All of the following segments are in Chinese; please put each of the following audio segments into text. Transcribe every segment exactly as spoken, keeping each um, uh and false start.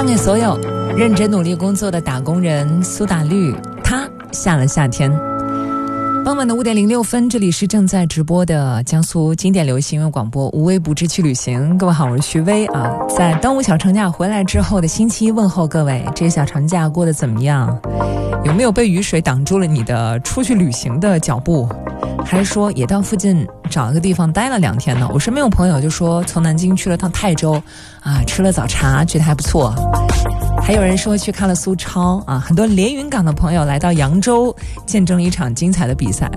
送给所有认真努力工作的打工人苏打绿，他下了夏天。傍晚的五点零六分，这里是正在直播的江苏经典流行音乐广播无微不至去旅行。各位好，我是徐薇啊，在端午小长假回来之后的星期一问候各位，这个小长假过得怎么样？有没有被雨水挡住了你的出去旅行的脚步？还是说也到附近找了个地方待了两天呢？我身边有朋友就说从南京去了趟泰州啊，吃了早茶，觉得还不错。还有人说去看了苏超啊，很多连云港的朋友来到扬州见证了一场精彩的比赛。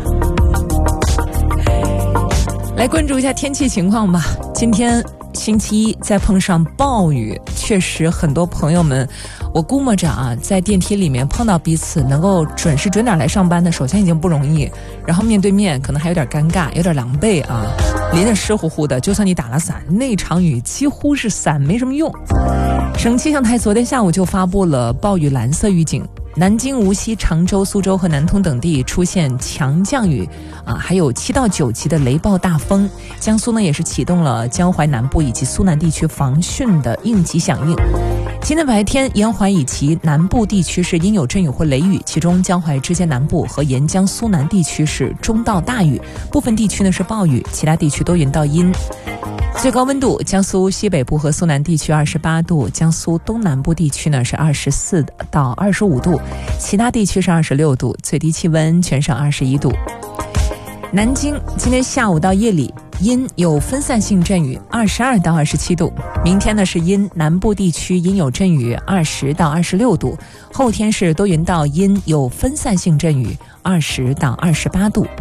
来关注一下天气情况吧。今天星期一再碰上暴雨，确实很多朋友们，我估摸着啊，在电梯里面碰到彼此能够准时准点来上班的，首先已经不容易，然后面对面可能还有点尴尬，有点狼狈啊，淋得湿乎乎的，就算你打了伞，那场雨几乎是伞没什么用。省气象台昨天下午就发布了暴雨蓝色预警，南京、无锡、常州、苏州和南通等地出现强降雨啊，还有七到九级的雷暴大风。江苏呢也是启动了江淮南部以及苏南地区防汛的应急响应。今天白天，沿淮以及南部地区是阴有阵雨或雷雨，其中江淮之间南部和沿江苏南地区是中到大雨，部分地区呢是暴雨，其他地区多云到阴。最高温度，江苏西北部和苏南地区二十八度，江苏东南部地区呢是二十四到二十五度，其他地区是二十六度，最低气温全省二十一度。南京今天下午到夜里阴有分散性阵雨，二十二到二十七度。明天呢是阴，南部地区阴有阵雨，二十到二十六度。后天是多云到阴有分散性阵雨，二十到二十八度。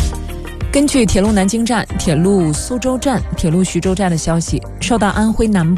根据铁路南京站、铁路苏州站、铁路徐州站的消息，受到安徽南部